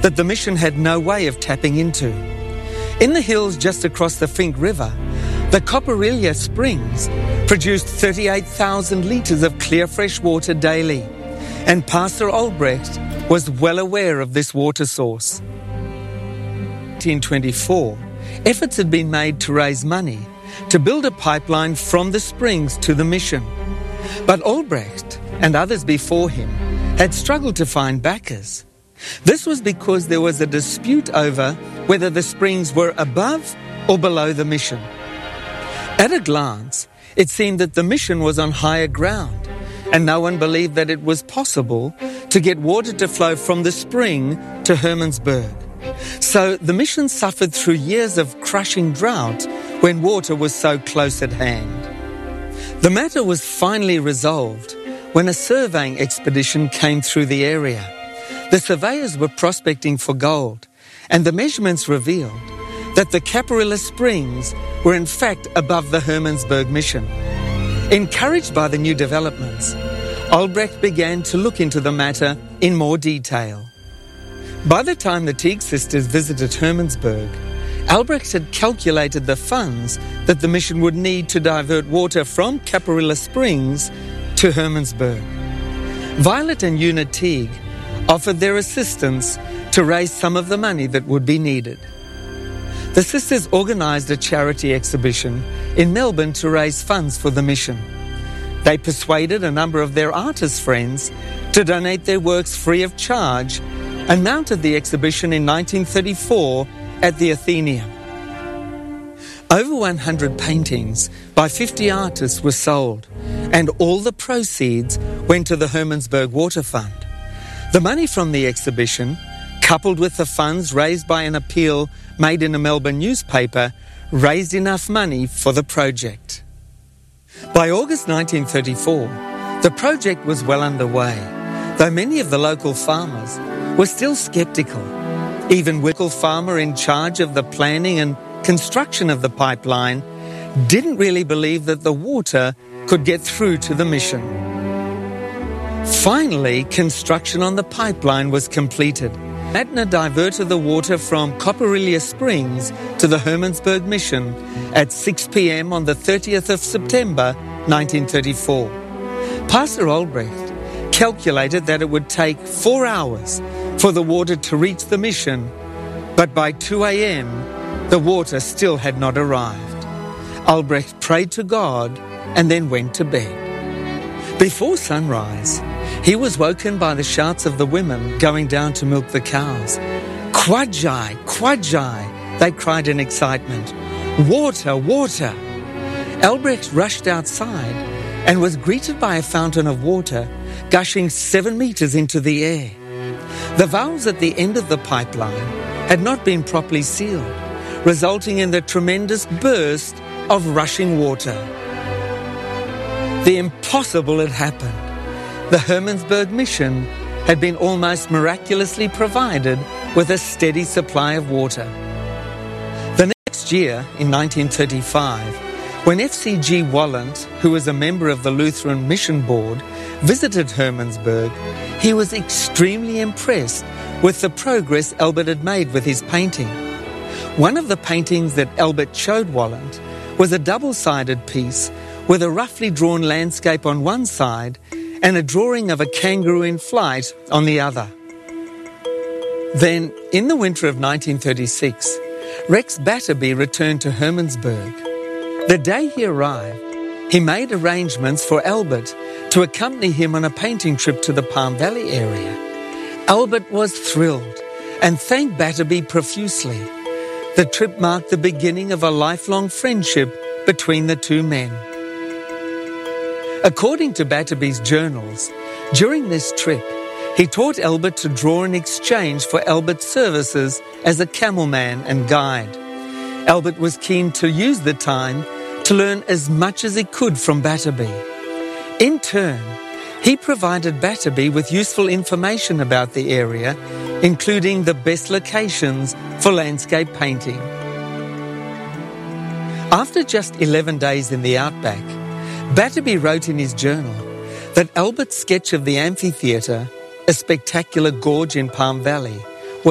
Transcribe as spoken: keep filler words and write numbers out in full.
that the mission had no way of tapping into. In the hills just across the Finke River, the Copperelia Springs produced thirty-eight thousand litres of clear fresh water daily, and Pastor Albrecht was well aware of this water source. In nineteen twenty-four, efforts had been made to raise money to build a pipeline from the springs to the mission. But Albrecht and others before him had struggled to find backers. This was because there was a dispute over whether the springs were above or below the mission. At a glance, it seemed that the mission was on higher ground, and no one believed that it was possible to get water to flow from the spring to Hermannsburg. So the mission suffered through years of crushing drought when water was so close at hand. The matter was finally resolved when a surveying expedition came through the area. The surveyors were prospecting for gold, and the measurements revealed that the Caparilla Springs were in fact above the Hermannsburg mission. Encouraged by the new developments, Albrecht began to look into the matter in more detail. By the time the Teague sisters visited Hermannsburg, Albrecht had calculated the funds that the mission would need to divert water from Caparilla Springs to Hermannsburg. Violet and Una Teague offered their assistance to raise some of the money that would be needed. The sisters organised a charity exhibition in Melbourne to raise funds for the mission. They persuaded a number of their artist friends to donate their works free of charge and mounted the exhibition in nineteen thirty-four at the Athenaeum. Over one hundred paintings by fifty artists were sold, and all the proceeds went to the Hermannsburg Water Fund. The money from the exhibition, coupled with the funds raised by an appeal made in a Melbourne newspaper, raised enough money for the project. By August nineteen thirty-four, the project was well underway, though many of the local farmers were still sceptical. Even the local farmer in charge of the planning and construction of the pipeline didn't really believe that the water could get through to the mission. Finally, construction on the pipeline was completed. Matna diverted the water from Copperelia Springs to the Hermannsburg mission at six p.m. on the thirtieth of September nineteen thirty-four. Pastor Albrecht calculated that it would take four hours for the water to reach the mission, but by two a.m. the water still had not arrived. Albrecht prayed to God and then went to bed. Before sunrise, he was woken by the shouts of the women going down to milk the cows. "Quadjai, Quadjai," they cried in excitement. "Water, water!" Albrecht rushed outside and was greeted by a fountain of water gushing seven metres into the air. The valves at the end of the pipeline had not been properly sealed, resulting in the tremendous burst of rushing water. The impossible had happened. The Hermannsburg mission had been almost miraculously provided with a steady supply of water. The next year, in nineteen thirty-five, when F C G Wallant, who was a member of the Lutheran Mission Board, visited Hermannsburg, he was extremely impressed with the progress Albert had made with his painting. One of the paintings that Albert showed Wallant was a double-sided piece with a roughly drawn landscape on one side and a drawing of a kangaroo in flight on the other. Then, in the winter of nineteen thirty-six, Rex Batterby returned to Hermannsburg. The day he arrived, he made arrangements for Albert to accompany him on a painting trip to the Palm Valley area. Albert was thrilled and thanked Batterby profusely. The trip marked the beginning of a lifelong friendship between the two men. According to Batterby's journals, during this trip, he taught Albert to draw in exchange for Albert's services as a camelman and guide. Albert was keen to use the time to learn as much as he could from Batterby. In turn, he provided Batterby with useful information about the area, including the best locations for landscape painting. After just eleven days in the outback, Batterby wrote in his journal that Albert's sketch of the amphitheatre, a spectacular gorge in Palm Valley,